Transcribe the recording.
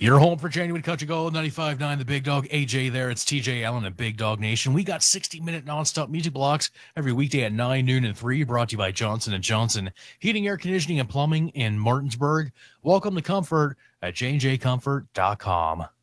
Your home for Genuine Country Gold, 95.9 The Big Dog. AJ there. It's TJ Allen and Big Dog Nation. We got 60-minute nonstop music blocks every weekday at 9, noon, and 3, brought to you by Johnson & Johnson Heating, Air Conditioning, and Plumbing in Martinsburg. Welcome to Comfort at jjcomfort.com.